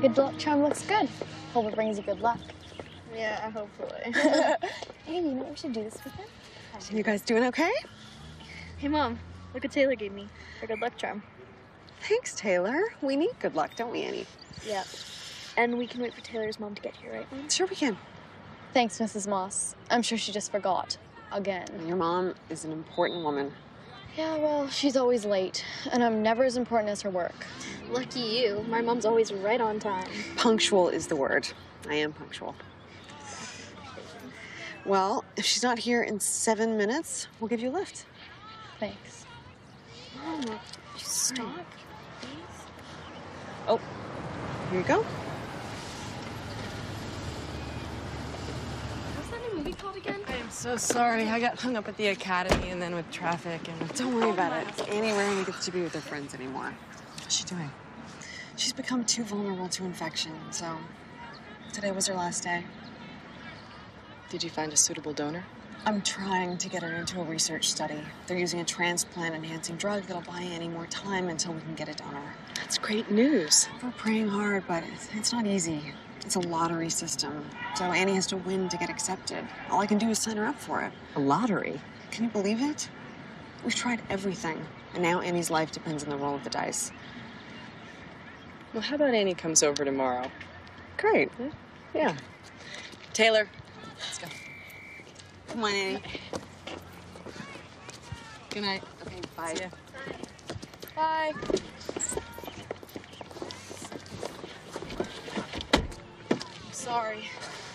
good luck charm looks good. Hope it brings you good luck. Yeah, hopefully. Hey, you know what we should do this weekend? You guys doing okay? Hey, Mom, look what Taylor gave me. Her good luck charm. Thanks, Taylor. We need good luck, don't we, Annie? Yeah. And we can wait for Taylor's mom to get here, right, Mom? Sure we can. Thanks, Mrs. Moss. I'm sure she just forgot. Again. Your mom is an important woman. Yeah, well, she's always late, and I'm never as important as her work. Lucky you. My mom's always right on time. Punctual is the word. I am punctual. Well, if she's not here in 7 minutes, we'll give you a lift. Thanks. Mom, just stop, please. Oh, here you go. What's that new movie called again? I am so sorry. I got hung up at the academy and then with traffic and... Don't worry about it. Annie rarely gets to be with her friends anymore. How's she doing? She's become too vulnerable to infection, so today was her last day. Did you find a suitable donor? I'm trying to get her into a research study. They're using a transplant-enhancing drug that'll buy Annie more time until we can get a donor. That's great news. We're praying hard, but it's not easy. It's a lottery system, so Annie has to win to get accepted. All I can do is sign her up for it. A lottery? Can you believe it? We've tried everything, and now Annie's life depends on the roll of the dice. Well, how about Annie comes over tomorrow? Great. Yeah. Taylor, let's go. Come on, Annie. Good night. Okay, bye. See ya. Bye. Sorry.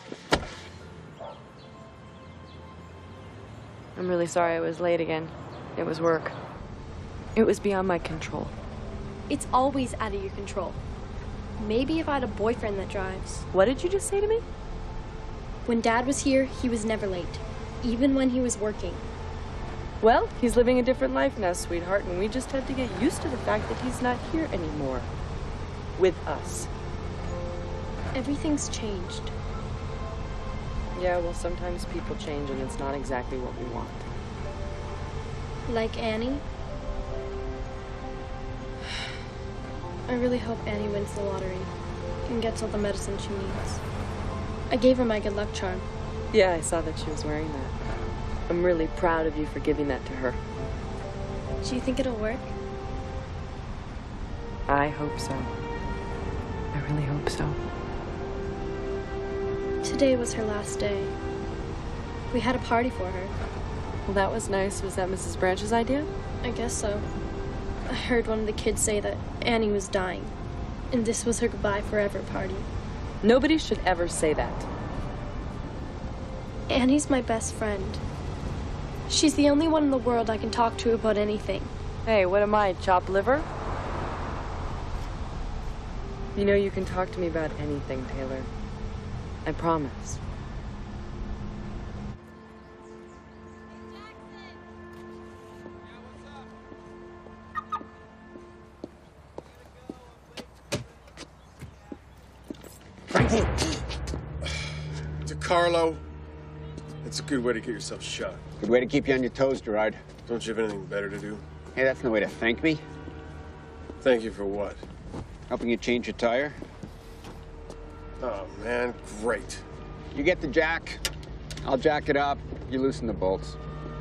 I'm really sorry I was late again. It was work. It was beyond my control. It's always out of your control. Maybe if I had a boyfriend that drives. What did you just say to me? When Dad was here, he was never late, even when he was working. Well, he's living a different life now, sweetheart, and we just have to get used to the fact that he's not here anymore. With us. Everything's changed. Yeah, well, sometimes people change and it's not exactly what we want. Like Annie. I really hope Annie wins the lottery and gets all the medicine she needs. I gave her my good luck charm. Yeah, I saw that she was wearing that. I'm really proud of you for giving that to her. Do you think it'll work? I hope so. I really hope so. Today was her last day. We had a party for her. Well, that was nice. Was that Mrs. Branch's idea? I guess so. I heard one of the kids say that Annie was dying, and this was her goodbye forever party. Nobody should ever say that. Annie's my best friend. She's the only one in the world I can talk to about anything. Hey, what am I, chopped liver? You know you can talk to me about anything, Taylor. I promise. Frankie! DeCarlo, that's a good way to get yourself shot. Good way to keep you on your toes, Gerard. Don't you have anything better to do? Hey, that's no way to thank me. Thank you for what? Helping you change your tire. Oh, man, great. You get the jack, I'll jack it up, you loosen the bolts.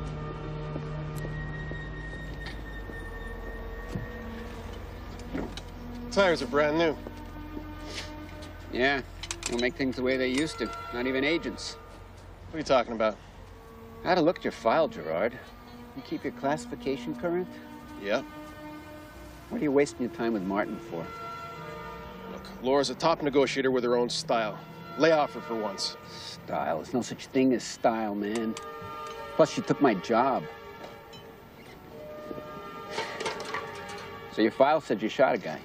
Tires are brand new. Yeah, we'll make things the way they used to. Not even agents. What are you talking about? I had a look at your file, Gerard. You keep your classification current? Yep. What are you wasting your time with Martin for? Look, Laura's a top negotiator with her own style. Lay off her for once. Style. There's no such thing as style, man. Plus, she took my job. So your file said you shot a guy.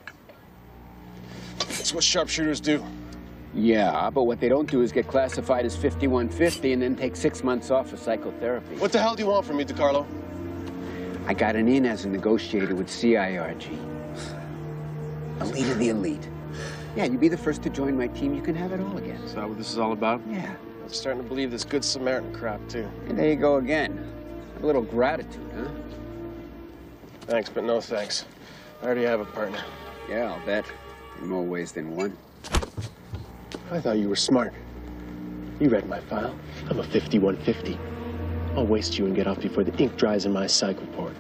That's what sharpshooters do. Yeah, but what they don't do is get classified as 5150 and then take 6 months off for psychotherapy. What the hell do you want from me, DeCarlo? I got an in as a negotiator with CIRG. Elite of the elite. Yeah, you be the first to join my team, you can have it all again. Is that what this is all about? Yeah. I'm starting to believe this Good Samaritan crap, too. And there you go again. A little gratitude, huh? Thanks, but no thanks. I already have a partner. Yeah, I'll bet. In more ways than one. I thought you were smart. You read my file. I'm a 5150. I'll waste you and get off before the ink dries in my psych report.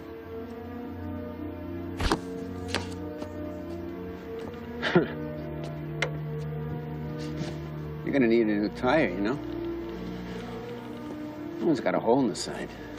You're gonna need a new tire, you know? That one's got a hole in the side.